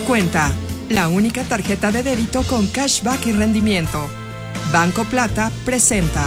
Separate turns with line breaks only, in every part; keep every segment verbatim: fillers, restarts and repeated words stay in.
Cuenta, la única tarjeta de débito con cashback y rendimiento. Banco Plata presenta.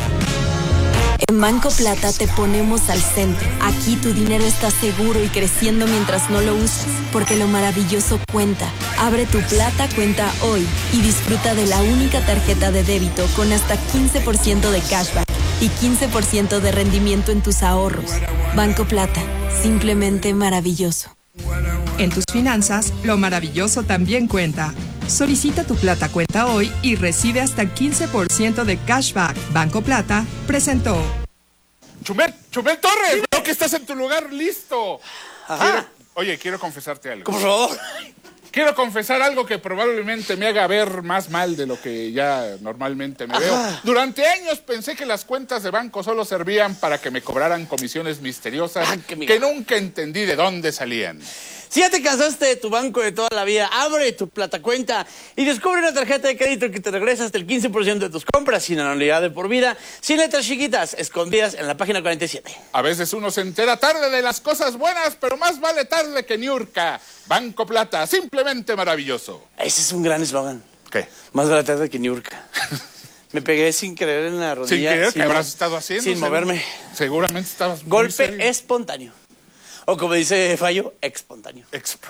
En Banco Plata te ponemos al centro. Aquí tu dinero está seguro y creciendo mientras no lo usas, porque lo maravilloso cuenta. Abre tu Plata cuenta hoy y disfruta de la única tarjeta de débito con hasta quince por ciento de cashback y quince por ciento de rendimiento en tus ahorros. Banco Plata, simplemente maravilloso.
En tus finanzas, lo maravilloso también cuenta. Solicita tu Plata cuenta hoy y recibe hasta quince por ciento de cashback. Banco Plata presentó.
Chumel, Chumel Torres, sí, veo que estás en tu lugar listo. Quiero, oye, quiero confesarte algo.
Por favor.
Quiero confesar algo que probablemente me haga ver más mal de lo que ya normalmente me Ajá. veo. Durante años pensé que las cuentas de banco solo servían para que me cobraran comisiones misteriosas ah, que, que nunca entendí de dónde salían.
Si ya te cansaste de tu banco de toda la vida, abre tu Plata cuenta y descubre una tarjeta de crédito que te regresa hasta el quince por ciento de tus compras sin anualidad de por vida, sin letras chiquitas, escondidas en la página cuarenta y siete.
A veces uno se entera tarde de las cosas buenas, pero más vale tarde que niurca. Banco Plata, simplemente maravilloso.
Ese es un gran eslogan.
¿Qué?
Más vale tarde que niurca. Me pegué sin querer en la rodilla.
Sin querer, ¿qué habrás
mo-
estado haciendo?
Sin moverme.
Seguramente estabas muy
Golpe
serio.
espontáneo. O como dice Fallo, espontáneo.
Exp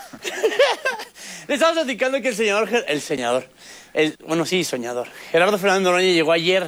Le estamos platicando que el señor, el señor, el, bueno sí, soñador, Gerardo Fernández Noroña llegó ayer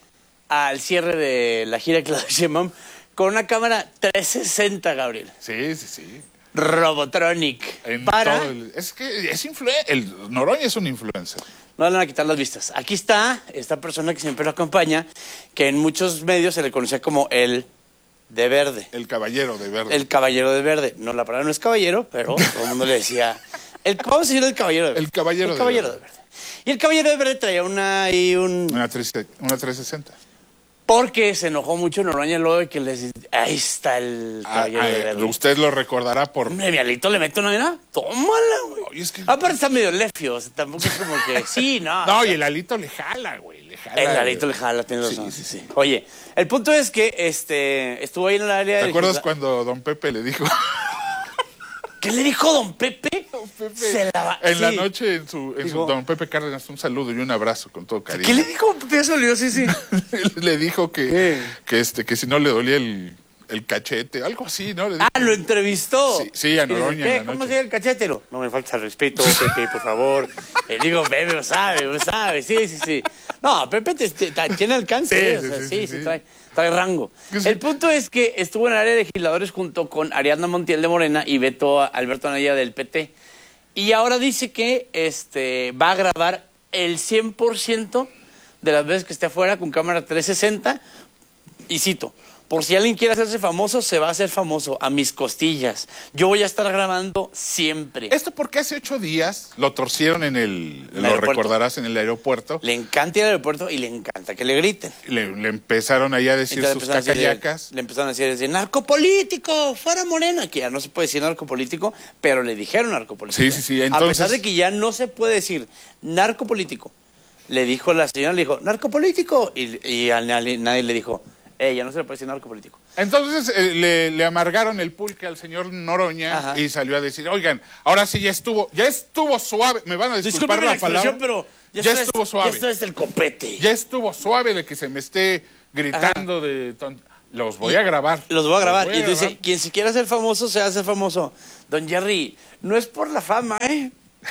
al cierre de la gira de Claudia Sheinbaum con una cámara trescientos sesenta, Gabriel.
Sí, sí, sí.
Robotronic.
En
para...
todo el, es que es influencer. El Noroña es un influencer.
No le van a quitar las vistas. Aquí está esta persona que siempre lo acompaña, que en muchos medios se le conocía como el de verde.
El caballero de verde.
El caballero de verde. No, la palabra no es caballero, pero todo el mundo le decía... El, vamos a decir el caballero de verde.
El caballero,
el caballero
de,
de,
verde.
de verde. Y el caballero de verde traía una y un...
Una, una trescientos sesenta.
Porque se enojó mucho Noroña luego de que les... Ahí está el caballero
ah,
de
eh,
verde.
Usted lo recordará por...
Hombre, mi Alito le mete una mira. Tómala, güey.
Es que...
Aparte está medio lefio. O sea, tampoco es como que... Sí, no.
No,
o sea,
y el Alito le jala, güey. Le jala.
El Alito le jala, tienes razón.
Sí, sí, sí.
Oye, el punto es que este estuvo ahí en el área...
¿Te
de
acuerdas
legisla...
cuando don Pepe le dijo...
¿Qué le dijo don Pepe?
Don Pepe.
Se la va...
En
sí.
la noche, en su, en
Dijo...
su don Pepe Cárdenas, un saludo y un abrazo con todo cariño.
¿Qué le dijo? ¿Qué se olió? Sí, sí.
Le dijo que,
¿Qué?
que, este, que si no le dolía el, el cachete, algo así, ¿no? Le dijo...
Ah, lo entrevistó.
Sí, sí, a Noroña.
¿Qué? ¿Cómo se llama el cachetero? No me falta el respeto, Pepe, por favor. Le digo, Pepe, lo sabe, lo sabe. Sí, sí, sí. No, Pepe te, te, te, tiene alcance.
Sí,
o sea,
sí,
sí,
sí,
sí,
sí.
Trae, trae rango.
Sí.
El punto es que estuvo en el área de legisladores junto con Ariadna Montiel de Morena y Beto Alberto Anaya del P T. Y ahora dice que este, va a grabar el cien por ciento de las veces que esté afuera con cámara trescientos sesenta. Y cito, por si alguien quiere hacerse famoso, se va a hacer famoso a mis costillas. Yo voy a estar grabando siempre.
Esto porque hace ocho días lo torcieron en el...
el
lo
aeropuerto.
recordarás en el aeropuerto.
Le encanta ir al aeropuerto y le encanta que le griten.
Le, le empezaron ahí a decir
Entonces
sus
empezaron a decir-
cacayacas.
Le empezaron a decir, decir, narcopolítico, fuera Morena, que ya no se puede decir narcopolítico, pero le dijeron narcopolítico.
Sí, sí, sí,
A
entonces-
pesar de que ya no se puede decir narcopolítico, le dijo la señora, le dijo, narcopolítico, y, y a nadie, nadie le dijo, eh, ya no se le puede decir narcopolítico.
Entonces eh, le, le amargaron el pulque al señor Noroña. Ajá. Y salió a decir, oigan, ahora sí ya estuvo, ya estuvo suave, me van a disculpar
Discúlpeme
la
la expresión,
palabra.
pero ya,
ya
esto
estuvo
es,
suave.
Ya esto es el copete.
Ya estuvo suave de que se me esté gritando Ajá. de ton... Los voy a grabar.
Los voy a grabar.
voy a
y dice,
grabar.
quien si quiere ser famoso, se hace famoso. Don Jerry, no es por la fama, ¿eh?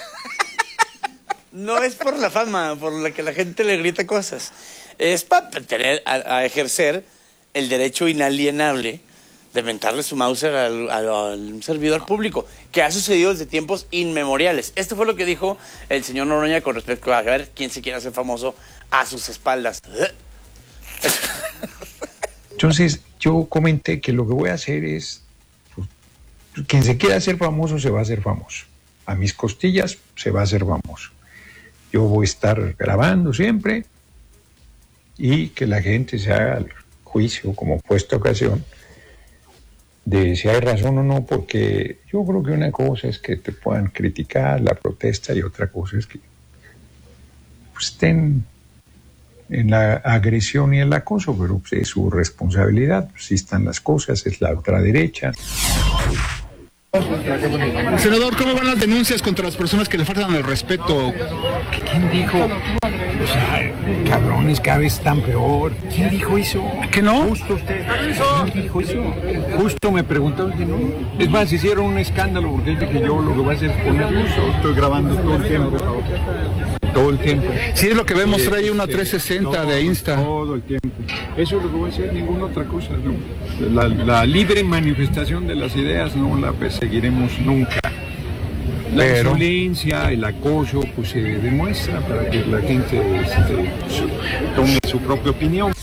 No es por la fama, por la que la gente le grita cosas. Es para tener a, a ejercer el derecho inalienable de mentarle su Mauser al, al, al un servidor público, que ha sucedido desde tiempos inmemoriales. Esto fue lo que dijo el señor Noroña con respecto a ver quién se quiere hacer famoso a sus espaldas.
Entonces, yo comenté que lo que voy a hacer es, pues, quien se quiera hacer famoso se va a hacer famoso. A mis costillas se va a hacer famoso. Yo voy a estar grabando siempre y que la gente se haga el juicio, como fue esta ocasión, de si hay razón o no, porque yo creo que una cosa es que te puedan criticar la protesta y otra cosa es que pues, estén en la agresión y el acoso, pero pues, es su responsabilidad, pues, si están las cosas, es la ultraderecha.
Senador, ¿cómo van las denuncias contra las personas que le faltan el respeto?
¿Quién dijo? O sea, cabrones, cada vez están peor. ¿Quién dijo eso?
¿Que no?
Justo usted. ¿Quién dijo eso? Justo me preguntaron que no. Es más, hicieron un escándalo porque dice que yo lo que voy a hacer es poner uso. Estoy grabando todo el tiempo. Todo el tiempo.
Sí, es lo que vemos, trae una trescientos sesenta
todo,
de Insta.
Todo el tiempo. Eso es lo que voy a hacer, ninguna otra cosa. ¿No? La, la libre manifestación de las ideas no la perseguiremos nunca. La
Pero...
insolencia, el acoso, pues se demuestra para que la gente este, tome su propia opinión.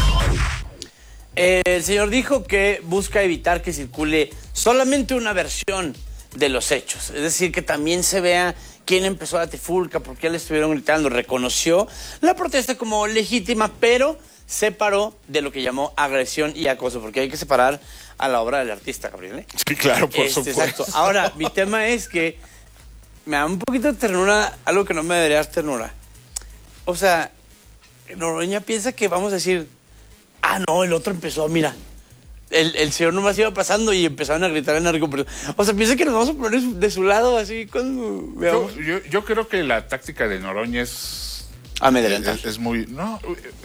El señor dijo que busca evitar que circule solamente una versión de los hechos. Es decir, que también se vea quién empezó la trifulca, por qué le estuvieron gritando. Reconoció la protesta como legítima, pero separó de lo que llamó agresión y acoso, porque hay que separar a la obra del artista, Gabriel, ¿eh?
Sí, claro, por
este,
supuesto.
Exacto. Ahora, mi tema es que me da un poquito de ternura, algo que no me debería dar ternura. O sea, Noroña piensa que vamos a decir, ah, no, el otro empezó, mira. El, el señor nomás iba pasando y empezaron a gritar en narco. O sea, piensa que nos vamos a poner de su lado así cuando veamos.
Yo, yo, yo creo que la táctica de Noroña es...
Amedrentar.
Es, es muy... No,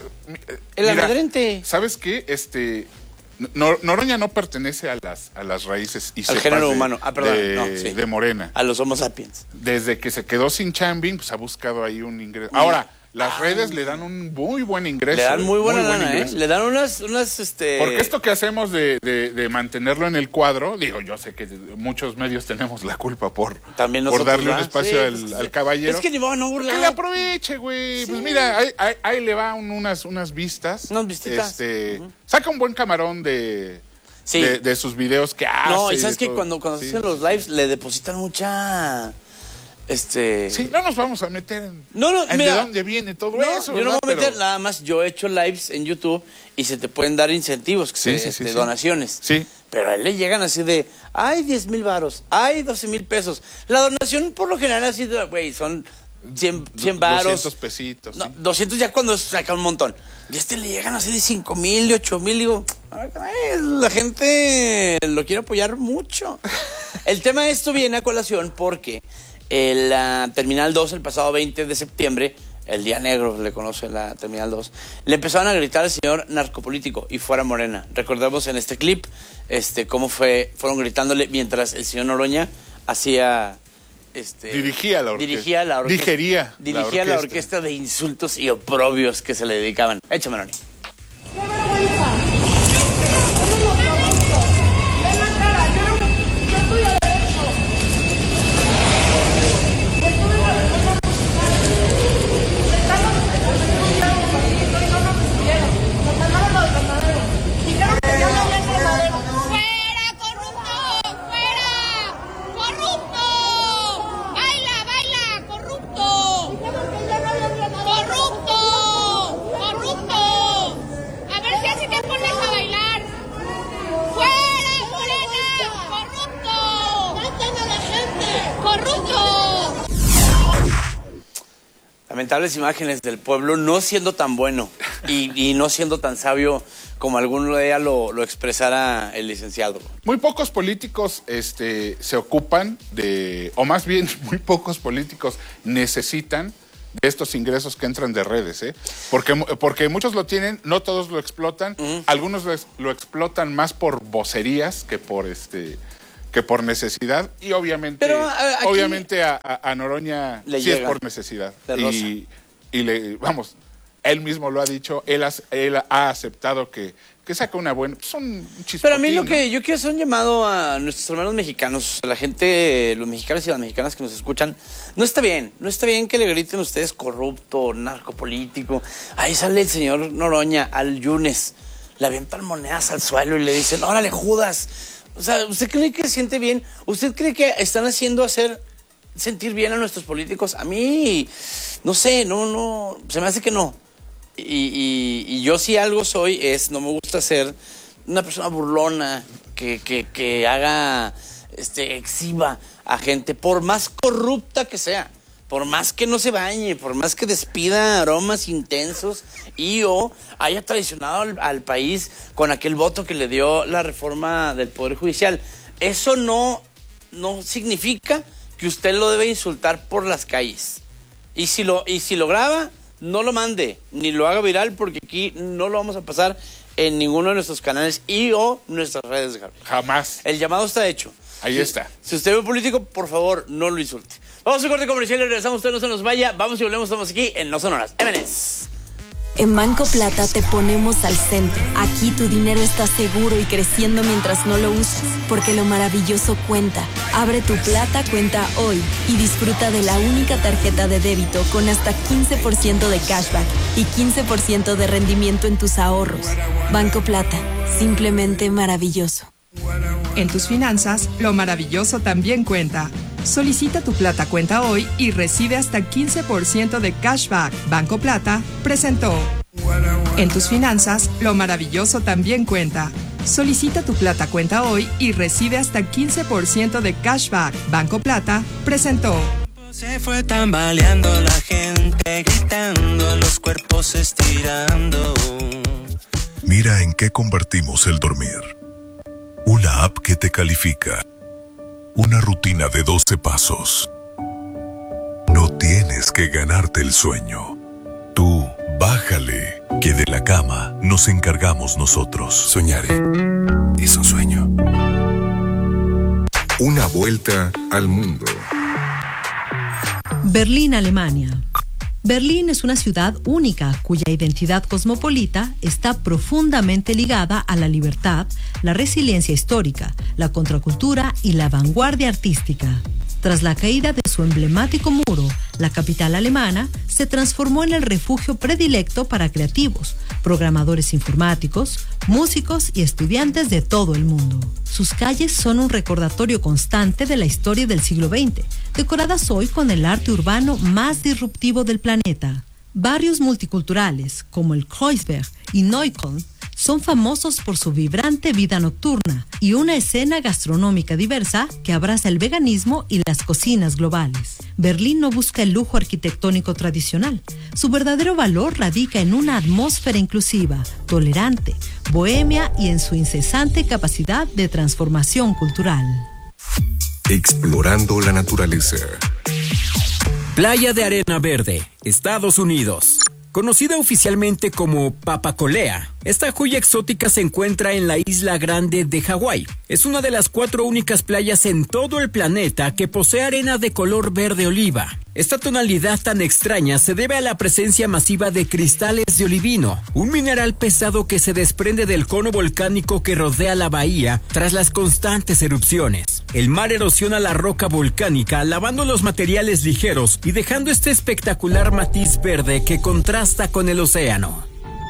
el
mira,
amedrente.
¿Sabes qué? Este... Nor, Noroña no pertenece a las, a las raíces y
al género
de,
humano. Ah, perdón.
De,
no, sí.
de Morena.
A los Homo sapiens.
Desde que se quedó sin chambing, pues ha buscado ahí un ingreso. Ahora... Las ah, redes le dan un muy buen ingreso.
Le dan muy buena
muy
lana, ¿eh? Le dan unas, unas, este...
Porque esto que hacemos de, de, de mantenerlo en el cuadro, digo, yo sé que muchos medios tenemos la culpa por,
También
por darle un
¿verdad?
espacio
sí,
al,
pues,
al caballero.
Es que ni modo no burlar.
Que le aproveche, güey. Sí. Pues mira, ahí, ahí, ahí le va un, unas, unas vistas.
Unas vistitas.
Este,
uh-huh.
Saca un buen camarón de...
Sí.
De, de sus videos que hace.
No, y sabes que
todo.
cuando, cuando
sí.
hacen los lives le depositan mucha... Este...
Sí, no nos vamos a meter en,
no, no,
en
mira,
de dónde viene todo
no,
eso.
Yo no me voy a meter,
Pero...
nada más yo he hecho lives en YouTube y se te pueden dar incentivos,
sí,
de,
sí, sí,
de
sí.
donaciones.
Sí.
Pero a él le llegan así de, ay, diez mil varos, ay, doce mil pesos. La donación por lo general así, güey, son cien, cien varos.
doscientos pesitos.
No,
sí.
doscientos ya cuando saca un montón. Y a este le llegan así de cinco mil, de ocho mil, digo, ay, la gente lo quiere apoyar mucho. El tema de esto viene a colación porque... El uh, Terminal dos, el pasado veinte de septiembre, el día negro, le conoce la Terminal dos, le empezaron a gritar al señor narcopolítico y fuera Morena. Recordemos en este clip este, cómo fue, fueron gritándole mientras el señor Noroña hacía... Este,
dirigía la orquesta.
Dirigía la orquesta.
Digería
dirigía
la orquesta.
la orquesta de insultos y oprobios que se le dedicaban. Échame, Noni. Lamentables imágenes del pueblo no siendo tan bueno y, y no siendo tan sabio como alguno de ellas lo, lo expresara el licenciado.
Muy pocos políticos este, se ocupan de, o más bien muy pocos políticos necesitan de estos ingresos que entran de redes, ¿eh? Porque, porque muchos lo tienen, no todos lo explotan, uh-huh. Algunos lo, lo explotan más por vocerías que por este... que por necesidad, y obviamente
Pero, uh,
obviamente a, a, a Noroña
le
sí
llega,
es por necesidad.
Y,
y le, vamos, él mismo lo ha dicho, él, has, él ha aceptado que, que saca una buena, pues un chispotín.
Pero a mí lo
¿no?
que yo quiero hacer un llamado a nuestros hermanos mexicanos, a la gente, los mexicanos y las mexicanas que nos escuchan, no está bien, no está bien que le griten ustedes corrupto, narcopolítico. Ahí sale el señor Noroña al Yunes, le avientan monedas al suelo y le dicen, órale, Judas. O sea, ¿usted cree que se siente bien? ¿Usted cree que están haciendo hacer sentir bien a nuestros políticos? A mí, no sé, no, no, se me hace que no. Y, y, y yo si algo soy es, no me gusta ser una persona burlona que, que, que haga, este, exhiba a gente, por más corrupta que sea, por más que no se bañe, por más que despida aromas intensos y o haya traicionado al, al país con aquel voto que le dio la reforma del Poder Judicial. Eso no no significa que usted lo debe insultar por las calles. Y si lo, y si lo graba, no lo mande, ni lo haga viral, porque aquí no lo vamos a pasar en ninguno de nuestros canales y o nuestras redes, Gabriel.
Jamás.
El llamado está hecho.
Ahí
si,
está.
Si usted ve un político, por favor, no lo insulte. Vamos a un corte comercial y regresamos. Usted no se nos vaya. Vamos y volvemos. Estamos aquí en No Sonoras. M N S.
En Banco Plata te ponemos al centro. Aquí tu dinero está seguro y creciendo mientras no lo usas, porque lo maravilloso cuenta. Abre tu Plata Cuenta hoy y disfruta de la única tarjeta de débito con hasta quince por ciento de cashback y quince por ciento de rendimiento en tus ahorros. Banco Plata, simplemente maravilloso.
En tus finanzas, lo maravilloso también cuenta. Solicita tu Plata Cuenta hoy y recibe hasta quince por ciento de cashback. Banco Plata presentó. En tus finanzas, lo maravilloso también cuenta. Solicita tu Plata Cuenta hoy y recibe hasta quince por ciento de cashback. Banco Plata presentó.
Se fue tambaleando la gente, gritando, los cuerpos estirando.
Mira en qué convertimos el dormir. Una app que te califica. Una rutina de doce pasos. No tienes que ganarte el sueño. Tú, bájale, que de la cama nos encargamos nosotros.
Soñaré. Es un sueño. Una vuelta al mundo.
Berlín, Alemania. Berlín es una ciudad única cuya identidad cosmopolita está profundamente ligada a la libertad, la resiliencia histórica, la contracultura y la vanguardia artística. Tras la caída de su emblemático muro, la capital alemana se transformó en el refugio predilecto para creativos, programadores informáticos, músicos y estudiantes de todo el mundo. Sus calles son un recordatorio constante de la historia del siglo veinte, decoradas hoy con el arte urbano más disruptivo del planeta. Barrios multiculturales como el Kreuzberg y Neukölln son famosos por su vibrante vida nocturna y una escena gastronómica diversa que abraza el veganismo y las cocinas globales. Berlín no busca el lujo arquitectónico tradicional. Su verdadero valor radica en una atmósfera inclusiva, tolerante, bohemia y en su incesante capacidad de transformación cultural.
Explorando la naturaleza.
Playa de Arena Verde, Estados Unidos. Conocida oficialmente como Papacolea, esta joya exótica se encuentra en la isla Grande de Hawái. Es una de las cuatro únicas playas en todo el planeta que posee arena de color verde oliva. Esta tonalidad tan extraña se debe a la presencia masiva de cristales de olivino, un mineral pesado que se desprende del cono volcánico que rodea la bahía tras las constantes erupciones. El mar erosiona la roca volcánica, lavando los materiales ligeros y dejando este espectacular matiz verde que contrasta con el océano.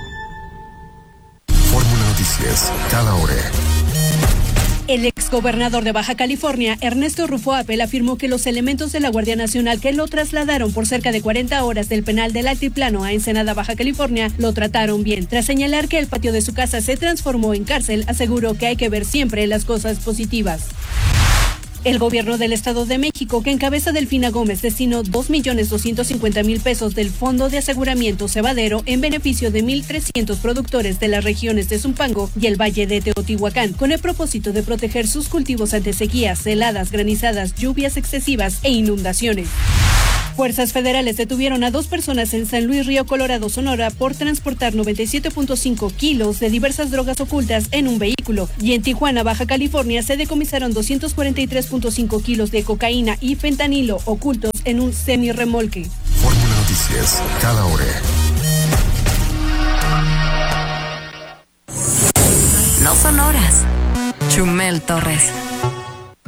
Fórmula Noticias, cada hora.
El exgobernador de Baja California, Ernesto Rufo Apel, afirmó que los elementos de la Guardia Nacional que lo trasladaron por cerca de cuarenta horas del penal del Altiplano a Ensenada, Baja California, lo trataron bien. Tras señalar que el patio de su casa se transformó en cárcel, aseguró que hay que ver siempre las cosas positivas. El gobierno del Estado de México, que encabeza Delfina Gómez, destinó dos millones doscientos cincuenta mil pesos del Fondo de Aseguramiento Cebadero en beneficio de mil trescientos productores de las regiones de Zumpango y el Valle de Teotihuacán, con el propósito de proteger sus cultivos ante sequías, heladas, granizadas, lluvias excesivas e inundaciones. Fuerzas federales detuvieron a dos personas en San Luis Río Colorado, Sonora, por transportar noventa y siete punto cinco kilos de diversas drogas ocultas en un vehículo. Y en Tijuana, Baja California, se decomisaron doscientos cuarenta y tres punto cinco kilos de cocaína y fentanilo ocultos en un semirremolque.
Fórmula Noticias, cada hora.
No Sonoras. Chumel Torres.